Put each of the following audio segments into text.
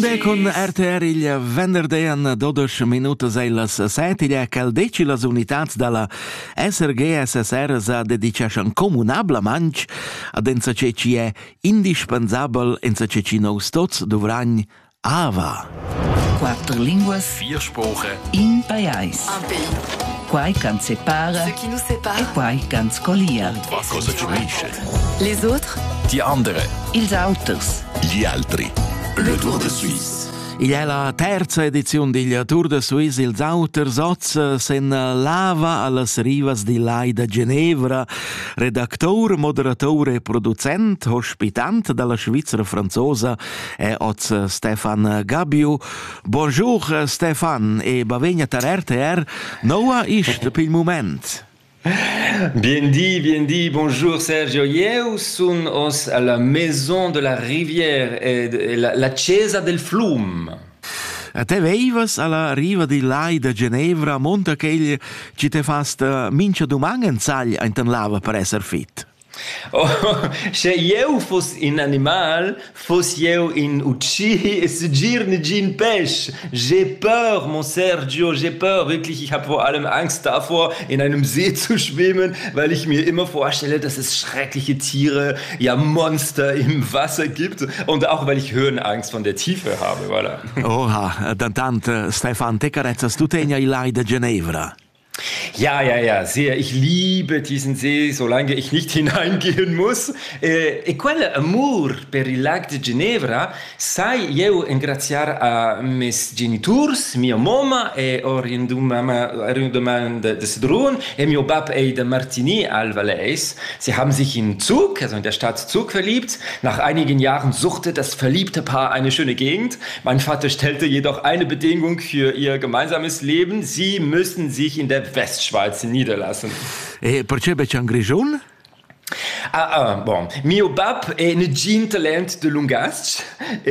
Unde con RTR il venerdì an 12 minutos e las 7 il cal deci las unitats dalla SRG SSR sa dedicaschan comunablamanch ad enza che ci è indispensabel enza che ci nos tots dovragn ava. 4 linguas, 4 Sprachen, in pajais. Un pays. Quai can separa Ce qui nous sépare. e quai can scolia. Cosa ci unisce? Les autres. Die andere. Ils auters. Gli altri. Le Tour de Suisse. Il è la terza edizione del Tour de Suisse, ils auters oz sen lava allas rivas di Lai da Ginevra, redactor, moderator e producent, hospitant dalla Svizzera franzosa è oz Stefan Gabiu. Bonjour Stefan e bavegna tar RTR, noa ist pil moment. Bien dit, bonjour Sergio. Eu sun os à la Maison de la Rivière et la Chiesa del Flum. Te veivas alla riva di Lai da Ginevra, monta che ci te fast mincha domangen sagl in lava per esser fit. Oh, se eu fos in animal, fos eu in ucci e sugir ne gin pech. J'ai peur, mon Sergio, j'ai peur. Wirklich, ich habe vor allem Angst davor, in einem See zu schwimmen, weil ich mir immer vorstelle, dass es schreckliche Tiere, ja Monster im Wasser gibt und auch, weil ich Höhenangst von der Tiefe habe, voilà. Oha, tant Stefan, te carezzas tu tegna il Lai da Ginevra. Ja, sehr. Ich liebe diesen See, solange ich nicht hineingehen muss. E quel amor per il lac de Ginevra sai eu ingraziar a mes genitors, mia mama e des Drun e mio bab e de Martini al Valais. Sie haben sich in Zug, also in der Stadt Zug, verliebt. Nach einigen Jahren suchte das verliebte Paar eine schöne Gegend. Mein Vater stellte jedoch eine Bedingung für ihr gemeinsames Leben. Sie müssen sich in der Westschweiz niederlassen. E perché c'è un grigion? Bon. Mio bab è un gin talent de Lungast.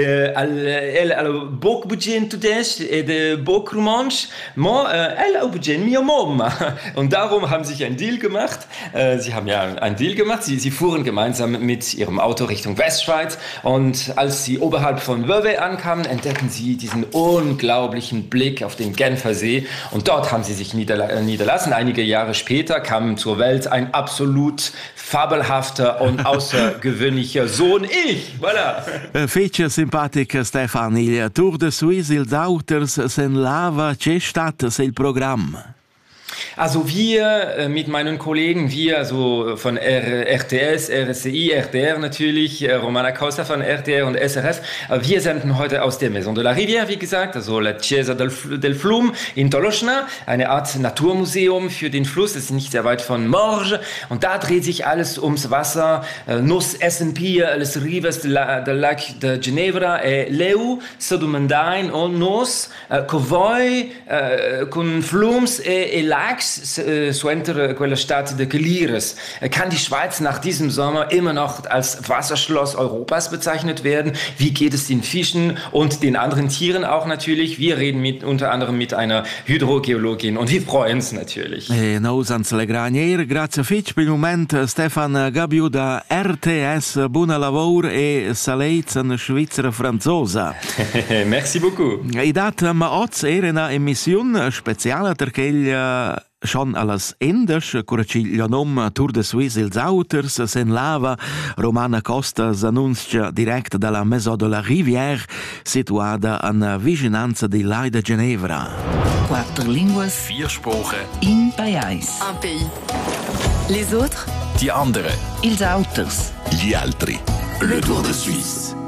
El bok budget tudesh e de bok romanche. El au budget mia mama. Und darum haben sie einen Deal gemacht. Sie haben ja einen Deal gemacht. Sie fuhren gemeinsam mit ihrem Auto Richtung Westschweiz. Und als sie oberhalb von Vevey ankamen, entdeckten sie diesen unglaublichen Blick auf den Genfer See. Und dort haben sie sich niederlassen. Einige Jahre später kam zur Welt ein absolut fabelhafter und außergewöhnlicher Sohn, ich, voilà. Fece simpatic Stefan, il Tour de Suisse, ils auters sen lava, c'è stat il Programm? Also wir mit meinen Kollegen, wir also von RTS, RSCI, RTR natürlich, Romana Costa von RTR und SRF, wir senden heute aus der Maison de la Rivière, wie gesagt, also la Chiesa del Flum in Tolocna, eine Art Naturmuseum für den Fluss, das ist nicht sehr weit von Morges und da dreht sich alles ums Wasser, nos S&P, les rivers del lac de Ginevra e leu se domandain on nos covoi con flums e lacs suenter quella Stadt de Gelires. Kann die Schweiz nach diesem Sommer immer noch als Wasserschloss Europas bezeichnet werden? Wie geht es den Fischen und den anderen Tieren auch natürlich? Wir reden unter anderem mit einer Hydrogeologin und wir freuen uns natürlich. Nos ans le granier, grazie fitch per il moment Stefan Gabiu da RTS, buona lavoro e saleiz in Svizzera franzosa. Merci beaucoup. I dat ma oz era una emissione speciale perché schon alles Endes, curaci il nom Tour de Suisse ils auters sen lava, Romana Costa s'annuncia direct dalla Maison de la Rivière, situata in vicinanza di Lai da Ginevra. 4 linguas, 4 Sprachen, in pajais. Un pays. Les autres. die andere. Ils auters. Gli altri. Le Tour de Suisse.